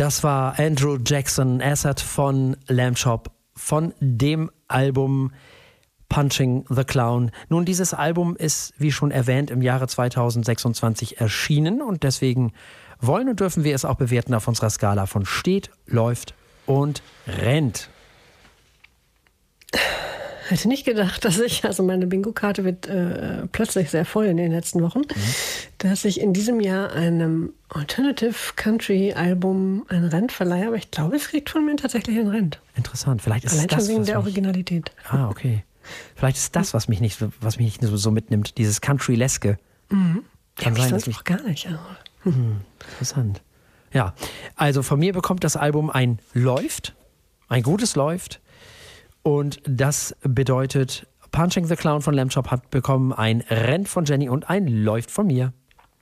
Das war Andrew Jackson Asset von Lamb Chop von dem Album Punching the Clown. Nun, dieses Album ist, wie schon erwähnt, im Jahre 2026 erschienen und deswegen wollen und dürfen wir es auch bewerten auf unserer Skala von steht, läuft und rennt. Hätte nicht gedacht, also meine Bingo-Karte wird plötzlich sehr voll in den letzten Wochen, dass ich in diesem Jahr einem Alternative Country Album ein Rent verleihe, aber ich glaube, es kriegt von mir tatsächlich ein Rent. Interessant, vielleicht ist allein das schon wegen der Originalität. Okay. Vielleicht ist das, was mich nicht so mitnimmt, dieses Country-Leske. Kann sein, dass ich gar nicht. Interessant. Ja, also von mir bekommt das Album ein Läuft, ein gutes Läuft. Und das bedeutet, Punching the Clown von Lamb Chop hat bekommen ein Rennt von Jenny und ein Läuft von mir.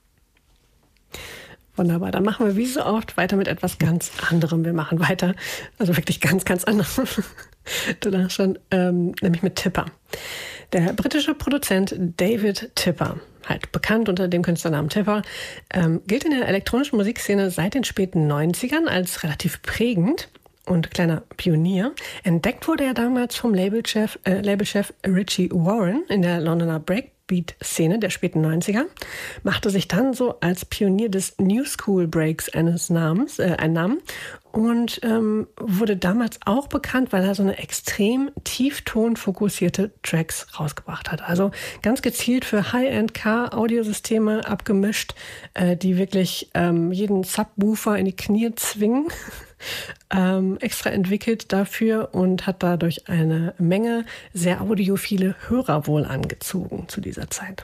Wunderbar, dann machen wir wie so oft weiter mit etwas ganz anderem. Wir machen weiter, also wirklich ganz, ganz anderem. Danach schon, nämlich mit Tipper. Der britische Produzent David Tipper, halt bekannt unter dem Künstlernamen Tipper, gilt in der elektronischen Musikszene seit den späten 90ern als relativ prägend und kleiner Pionier. Entdeckt wurde er damals vom Labelchef Richie Warren in der Londoner Breakbeat-Szene der späten 90er, machte sich dann so als Pionier des New School Breaks einen Namen und wurde damals auch bekannt, weil er so eine extrem tieftonfokussierte Tracks rausgebracht hat. Also ganz gezielt für High-End-Car-Audiosysteme abgemischt, die wirklich jeden Subwoofer in die Knie zwingen. Extra entwickelt dafür und hat dadurch eine Menge sehr audiophile Hörer wohl angezogen zu dieser Zeit.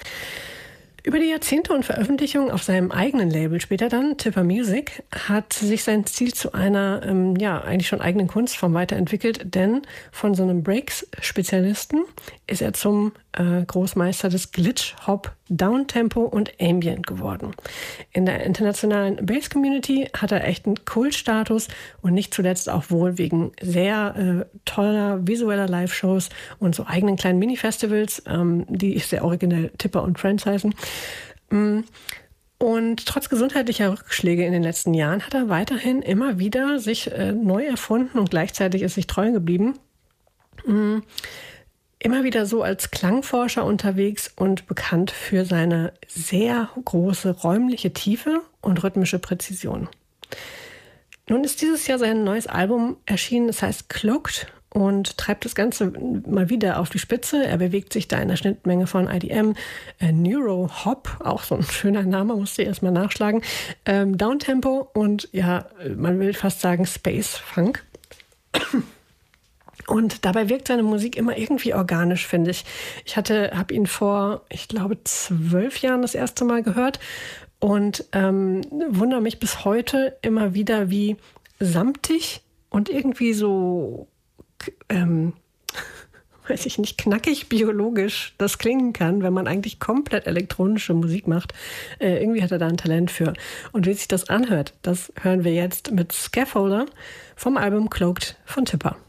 Über die Jahrzehnte und Veröffentlichungen auf seinem eigenen Label später dann, Tipper Music, hat sich sein Stil zu einer, eigentlich schon eigenen Kunstform weiterentwickelt, denn von so einem Breaks-Spezialisten ist er zum Großmeister des Glitch, Hop, Downtempo und Ambient geworden. In der internationalen Bass-Community hat er echt einen Kultstatus und nicht zuletzt auch wohl wegen sehr toller visueller Live-Shows und so eigenen kleinen Mini-Festivals, die sehr originell Tipper und Friends heißen. Und trotz gesundheitlicher Rückschläge in den letzten Jahren hat er weiterhin immer wieder sich neu erfunden und gleichzeitig ist sich treu geblieben. Immer wieder so als Klangforscher unterwegs und bekannt für seine sehr große räumliche Tiefe und rhythmische Präzision. Nun ist dieses Jahr sein neues Album erschienen, das heißt Cloaked, und treibt das Ganze mal wieder auf die Spitze. Er bewegt sich da in der Schnittmenge von IDM, Neuro Hop, auch so ein schöner Name, musste ich erstmal nachschlagen, Downtempo und ja, man will fast sagen Space Funk. Und dabei wirkt seine Musik immer irgendwie organisch, finde ich. Ich habe ihn vor, ich glaube, 12 Jahren das erste Mal gehört und wundere mich bis heute immer wieder, wie samtig und irgendwie so, weiß ich nicht, knackig biologisch das klingen kann, wenn man eigentlich komplett elektronische Musik macht. Irgendwie hat er da ein Talent für. Und wie sich das anhört, das hören wir jetzt mit Scaffolder vom Album Cloaked von Tipper.